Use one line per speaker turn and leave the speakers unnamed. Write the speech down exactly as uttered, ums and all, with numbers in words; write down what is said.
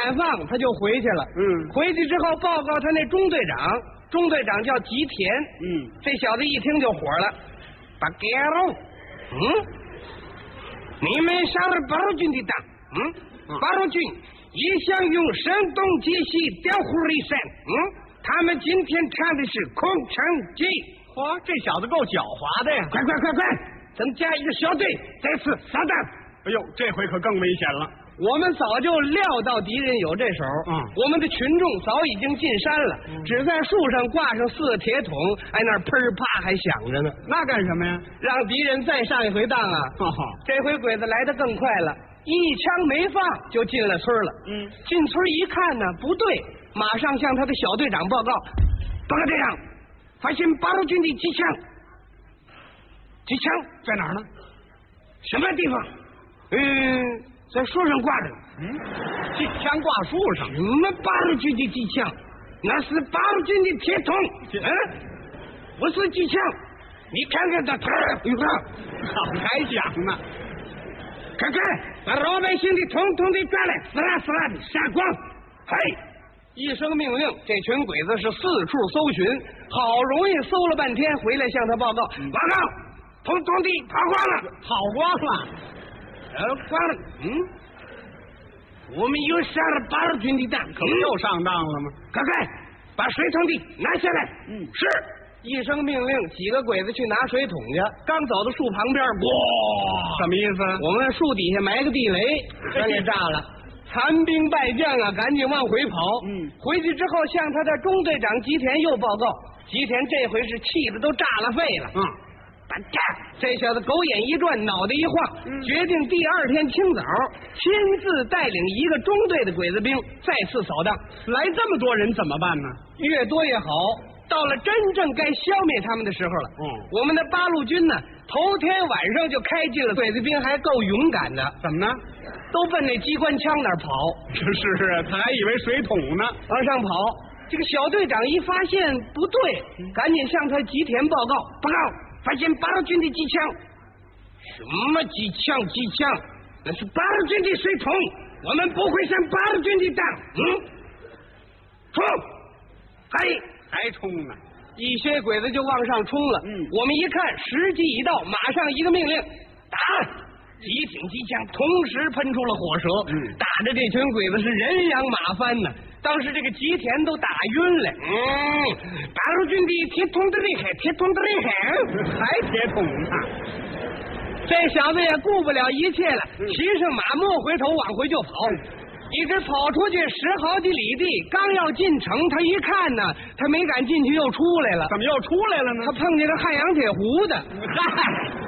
晚饭他就回去了。
嗯，
回去之后报告他那中队长，中队长叫吉田。
嗯，
这小子一听就火了，把给喽，嗯，你们上了八路军的当，嗯，八路军一向用声东击西，调虎离山，嗯，他们今天唱的是空城计。
嚯，这小子够狡猾的呀！
快快快快，增加一个小队，这次上当。
哎呦，这回可更危险了。
我们早就料到敌人有这手，
嗯，
我们的群众早已经进山了，嗯、只在树上挂上四个铁桶，哎，那喷啪还响着呢。
那干什么呀？
让敌人再上一回当啊！
哦、
这回鬼子来得更快了，一枪没放就进了村了。
嗯，
进村一看呢，不对，马上向他的小队长报告：报告队长，发现八路军的机枪，机枪
在哪儿呢？
什么地方？嗯。在树上挂着，
嗯，机枪挂树上，
什么八路军的机枪？那是八路军的铁桶，嗯，不是机枪。你看看他，你看，
好还想呢？
看看，把老百姓的统统的抓来，死啦死啦的杀光！嘿，一声命令，这群鬼子是四处搜寻，好容易搜了半天，回来向他报告：
嗯、
报告，统统的跑光了，
跑光了。
呃，光了，嗯，我们又上了八路军的当，
可不又上当了吗？
快快把水桶的拿下来！
嗯，
是。一声命令，几个鬼子去拿水桶去。刚走到树旁边，哇，
什么意思？
我们树底下埋个地雷，全给炸了。残兵败将啊，赶紧往回跑。
嗯，
回去之后向他的中队长吉田又报告，吉田这回是气得都炸了肺了。
嗯。
这小子狗眼一转，脑袋一晃，嗯、决定第二天清早亲自带领一个中队的鬼子兵再次扫荡。
来这么多人怎么办呢？
越多越好。到了真正该消灭他们的时候了。
嗯，
我们的八路军呢，头天晚上就开进了，鬼子兵还够勇敢的。
怎么呢？
都奔那机关枪那儿跑。
是啊，他还以为水桶呢，
往上跑。这个小队长一发现不对，嗯、赶紧向他吉田报告，报告。发现八路军的机枪，什么机枪？机枪那是八路军的水桶，我们不会上八路军的当。嗯，冲！还
还冲呢！
一些鬼子就往上冲了。
嗯，
我们一看时机已到，马上一个命令，打！几挺机枪同时喷出了火舌，
嗯，
打着这群鬼子是人仰马翻呢。当时这个吉田都打晕了。嗯，八路军的铁桶的厉害，铁桶的厉害，
还铁桶呢。
这小子也顾不了一切了，嗯、骑上马莫回头往回就跑。一直跑出去十好几里地，刚要进城，他一看呢，他没敢进去，又出来了。
怎么又出来了呢？
他碰见个汉阳铁壶的，
嗨。